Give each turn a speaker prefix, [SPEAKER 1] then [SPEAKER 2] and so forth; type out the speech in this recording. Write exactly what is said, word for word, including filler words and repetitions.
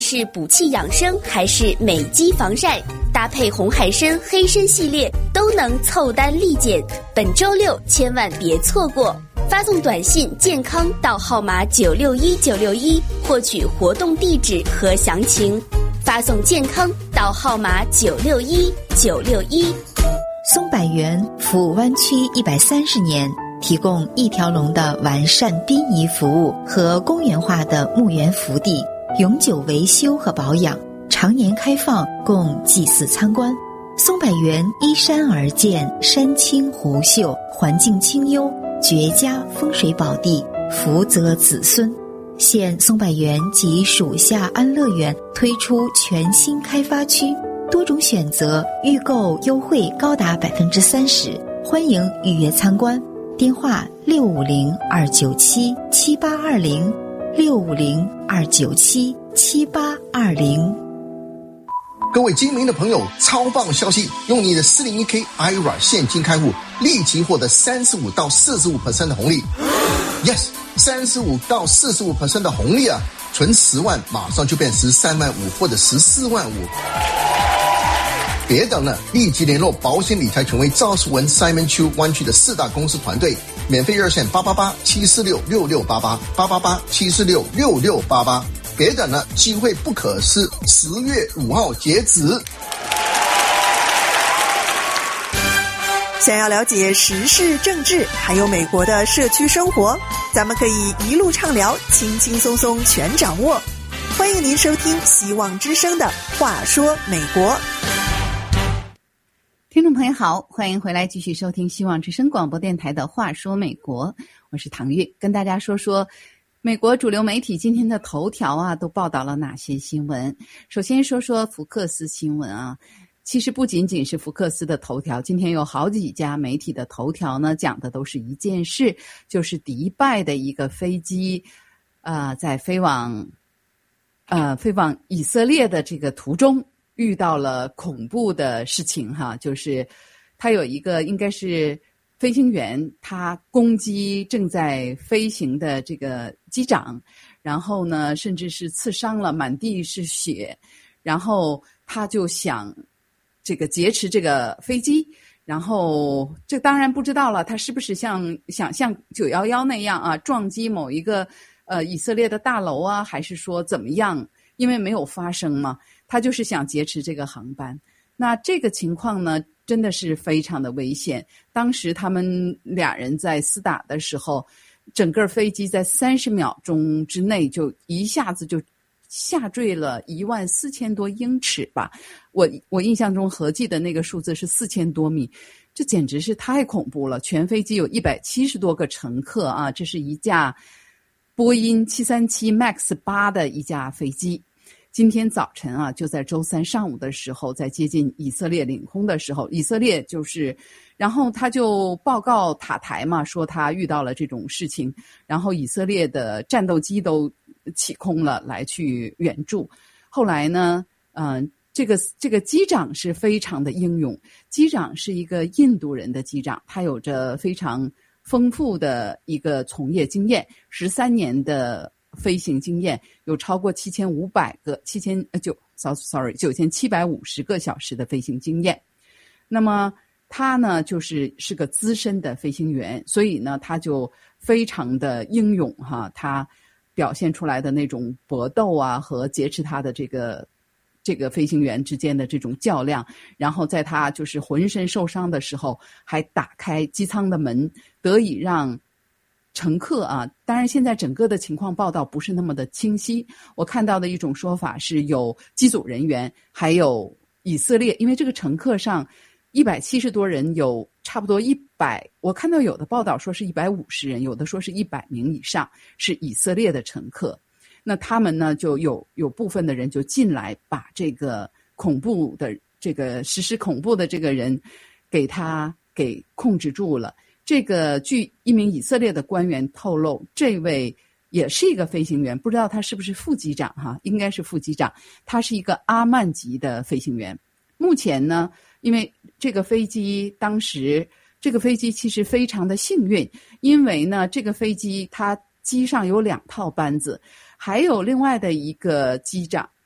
[SPEAKER 1] 是补气养生还是美肌防晒，搭配红海参黑参系列都能凑单立减。本周六千万别错过，发送短信健康到号码九六一九六一获取活动地址和详情，发送健康到号码九六一九六一。
[SPEAKER 2] 松柏园服务湾区一百三十年，提供一条龙的完善殡仪服务和公园化的墓园福地，永久维修和保养，常年开放供祭祀参观。松柏园依山而建，山清湖秀，环境清幽，绝佳风水宝地，福泽子孙。现松柏园及属下安乐园推出全新开发区，多种选择，预购优惠高达百分之三十，欢迎预约参观。电话六五零二九七七八二零，六五零二九七七八二零。
[SPEAKER 3] 各位精明的朋友，超棒消息！用你的四零一 K I R A 现金开户，立即获得三十五到四十五 percent 的红利。Yes， 三十五到四十五 percent 的红利啊！存十万，马上就变十三万五或者十四万五。别等了，立即联络保险理财权威赵树文 Simon Chu 湾区的四大公司团队，免费热线八八八七四六六六八八八八八七四六六六八八。别等了，机会不可失，十月五号截止。
[SPEAKER 4] 想要了解时事政治还有美国的社区生活，咱们可以一路畅聊，轻轻松松全掌握。欢迎您收听希望之声的话说美国。
[SPEAKER 5] 听众朋友好，欢迎回来继续收听希望之声广播电台的话说美国，我是唐月，跟大家说说美国主流媒体今天的头条啊，都报道了哪些新闻。首先说说福克斯新闻啊，其实不仅仅是福克斯的头条，今天有好几家媒体的头条呢，讲的都是一件事，就是迪拜的一个飞机呃，在飞往呃飞往以色列的这个途中遇到了恐怖的事情哈，就是他有一个应该是飞行员，他攻击正在飞行的这个机长，然后呢甚至是刺伤了，满地是血，然后他就想这个劫持这个飞机，然后这当然不知道了，他是不是像想像九一一那样啊，撞击某一个呃以色列的大楼啊，还是说怎么样，因为没有发生嘛，他就是想劫持这个航班。那这个情况呢真的是非常的危险，当时他们俩人在厮打的时候，整个飞机在三十秒钟之内就一下子就下坠了一万四千多英尺吧，我我印象中合计的那个数字是四千多米，这简直是太恐怖了。全飞机有一百七十多个乘客啊，这是一架波音七三七 MAX 八的一架飞机。今天早晨啊，就在周三上午的时候，在接近以色列领空的时候，以色列就是，然后他就报告塔台嘛，说他遇到了这种事情，然后以色列的战斗机都起空了，来去援助。后来呢，嗯、呃，这个这个机长是非常的英勇，机长是一个印度人的机长，他有着非常丰富的一个从业经验，十三年的飞行经验，有超过七千五百个七千呃九 sorry 九千七百五十个小时的飞行经验。那么他呢就是是个资深的飞行员，所以呢他就非常的英勇哈，他表现出来的那种搏斗啊和劫持他的这个这个飞行员之间的这种较量，然后在他就是浑身受伤的时候还打开机舱的门，得以让乘客啊，当然现在整个的情况报道不是那么的清晰，我看到的一种说法是有机组人员还有以色列，因为这个乘客上一百七十多人，有差不多一百，我看到有的报道说是一百五十人，有的说是一百名以上是以色列的乘客。那他们呢就有有部分的人就进来把这个恐怖的这个实施恐怖的这个人给他给控制住了。这个据一名以色列的官员透露，这位也是一个飞行员，不知道他是不是副机长哈，应该是副机长，他是一个阿曼级的飞行员。目前呢，因为这个飞机当时这个飞机其实非常的幸运，因为呢这个飞机它机上有两套班子，还有另外的一个机长